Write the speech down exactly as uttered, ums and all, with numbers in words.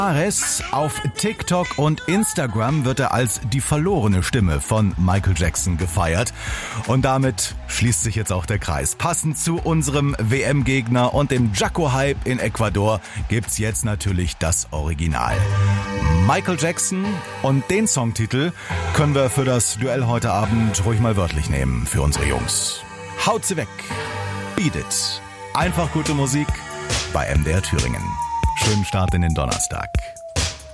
Auf TikTok und Instagram wird er als die verlorene Stimme von Michael Jackson gefeiert. Und damit schließt sich jetzt auch der Kreis. Passend zu unserem W M-Gegner und dem Jaco-Hype in Ecuador gibt's jetzt natürlich das Original. Michael Jackson, und den Songtitel können wir für das Duell heute Abend ruhig mal wörtlich nehmen für unsere Jungs. Haut sie weg. Beat it. Einfach gute Musik bei M D R Thüringen. Schönen Start in den Donnerstag.